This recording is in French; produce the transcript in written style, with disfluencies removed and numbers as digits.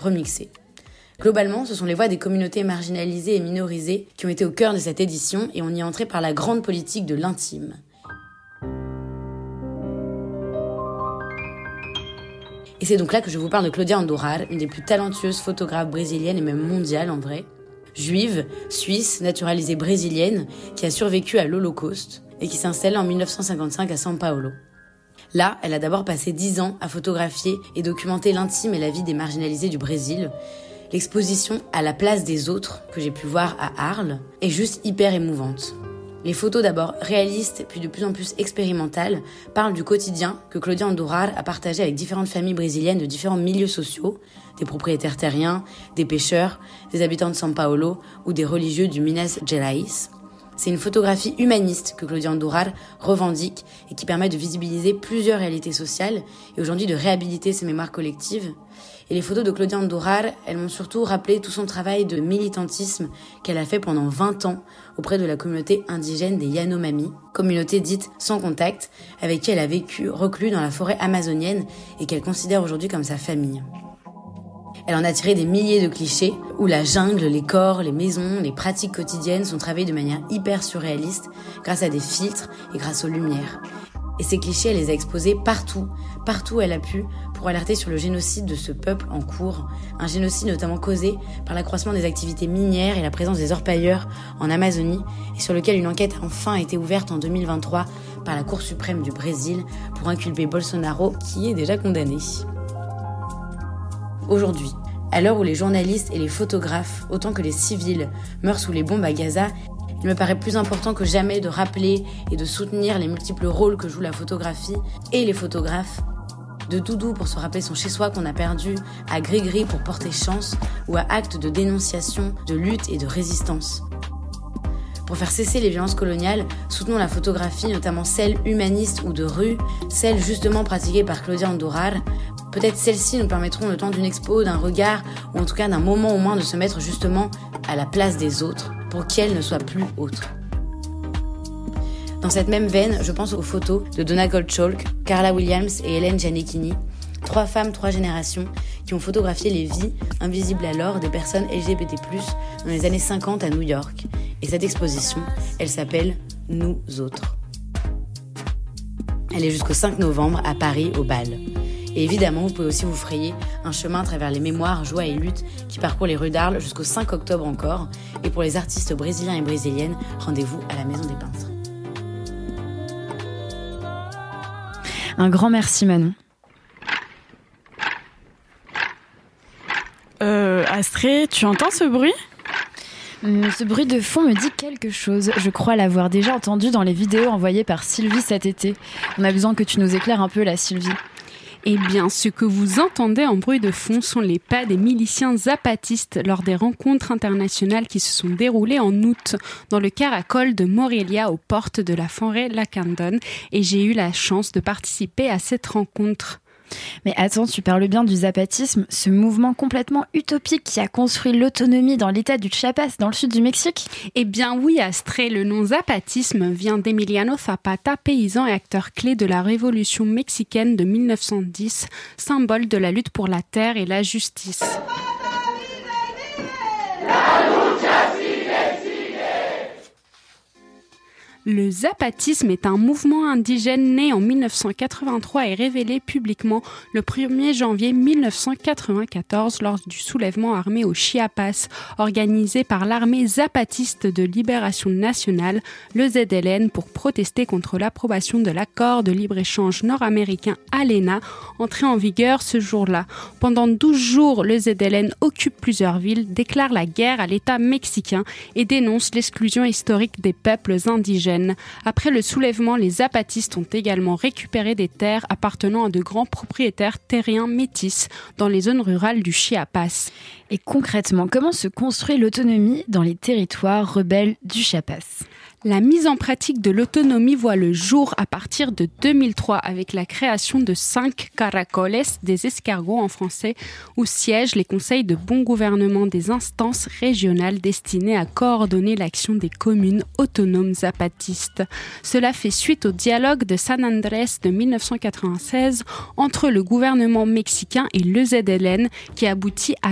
remixées. Globalement, ce sont les voix des communautés marginalisées et minorisées qui ont été au cœur de cette édition et on y est entré par la grande politique de l'intime. Et c'est donc là que je vous parle de Cláudia Andújar, une des plus talentueuses photographes brésiliennes et même mondiales en vrai. Juive, suisse, naturalisée brésilienne, qui a survécu à l'Holocauste et qui s'installe en 1955 à São Paulo. Là, elle a d'abord passé 10 ans à photographier et documenter l'intime et la vie des marginalisés du Brésil. L'exposition à la place des autres, que j'ai pu voir à Arles, est juste hyper émouvante. Les photos d'abord réalistes, puis de plus en plus expérimentales, parlent du quotidien que Cláudia Andújar a partagé avec différentes familles brésiliennes de différents milieux sociaux, des propriétaires terriens, des pêcheurs, des habitants de São Paulo ou des religieux du Minas Gerais. C'est une photographie humaniste que Cláudia Andújar revendique et qui permet de visibiliser plusieurs réalités sociales et aujourd'hui de réhabiliter ces mémoires collectives. Et les photos de Cláudia Andújar, elles m'ont surtout rappelé tout son travail de militantisme qu'elle a fait pendant 20 ans auprès de la communauté indigène des Yanomami, communauté dite sans contact, avec qui elle a vécu reclus dans la forêt amazonienne et qu'elle considère aujourd'hui comme sa famille. Elle en a tiré des milliers de clichés où la jungle, les corps, les maisons, les pratiques quotidiennes sont travaillées de manière hyper surréaliste grâce à des filtres et grâce aux lumières. Et ces clichés, elle les a exposés partout où elle a pu, pour alerter sur le génocide de ce peuple en cours. Un génocide notamment causé par l'accroissement des activités minières et la présence des orpailleurs en Amazonie, et sur lequel une enquête a enfin été ouverte en 2023 par la Cour suprême du Brésil pour inculper Bolsonaro, qui est déjà condamné. Aujourd'hui, à l'heure où les journalistes et les photographes, autant que les civils, meurent sous les bombes à Gaza, il me paraît plus important que jamais de rappeler et de soutenir les multiples rôles que joue la photographie et les photographes. De Doudou pour se rappeler son chez-soi qu'on a perdu, à Gris-Gris pour porter chance ou à Acte de dénonciation, de lutte et de résistance. Pour faire cesser les violences coloniales, soutenons la photographie, notamment celle humaniste ou de rue, celle justement pratiquée par Cláudia Andújar. Peut-être celles-ci nous permettront le temps d'une expo, d'un regard, ou en tout cas d'un moment au moins de se mettre justement à la place des autres, pour qu'elles ne soient plus autres. Dans cette même veine, je pense aux photos de Donna Gottschalk, Carla Williams et Hélène Gianecchini, 3 femmes, 3 générations, qui ont photographié les vies, invisibles alors, des personnes LGBT+, dans les années 50 à New York. Et cette exposition, elle s'appelle « Nous autres ». Elle est jusqu'au 5 novembre à Paris, au Bal. Et évidemment, vous pouvez aussi vous frayer un chemin à travers les mémoires, joie et lutte qui parcourent les rues d'Arles jusqu'au 5 octobre encore. Et pour les artistes brésiliens et brésiliennes, rendez-vous à la Maison des Peintres. Un grand merci Manon. Astrée, tu entends ce bruit ? Ce bruit de fond me dit quelque chose. Je crois l'avoir déjà entendu dans les vidéos envoyées par Sylvie cet été. On a besoin que tu nous éclaires un peu là, Sylvie. Eh bien, ce que vous entendez en bruit de fond sont les pas des miliciens zapatistes lors des rencontres internationales qui se sont déroulées en août dans le caracol de Morelia aux portes de la forêt Lacandon et j'ai eu la chance de participer à cette rencontre. Mais attends, tu parles bien du zapatisme, ce mouvement complètement utopique qui a construit l'autonomie dans l'état du Chiapas, dans le sud du Mexique ? Eh bien oui, Astrée, le nom zapatisme vient d'Emiliano Zapata, paysan et acteur clé de la révolution mexicaine de 1910, symbole de la lutte pour la terre et la justice. Le zapatisme est un mouvement indigène né en 1983 et révélé publiquement le 1er janvier 1994 lors du soulèvement armé au Chiapas, organisé par l'armée zapatiste de libération nationale, le ZLN, pour protester contre l'approbation de l'accord de libre-échange nord-américain ALENA, entré en vigueur ce jour-là. Pendant 12 jours, le ZLN occupe plusieurs villes, déclare la guerre à l'État mexicain et dénonce l'exclusion historique des peuples indigènes. Après le soulèvement, les zapatistes ont également récupéré des terres appartenant à de grands propriétaires terriens métis dans les zones rurales du Chiapas. Et concrètement, comment se construit l'autonomie dans les territoires rebelles du Chiapas ? La mise en pratique de l'autonomie voit le jour à partir de 2003 avec la création de 5 caracoles, des escargots en français, où siègent les conseils de bon gouvernement des instances régionales destinées à coordonner l'action des communes autonomes zapatistes. Cela fait suite au dialogue de San Andrés de 1996 entre le gouvernement mexicain et le ZLN qui aboutit à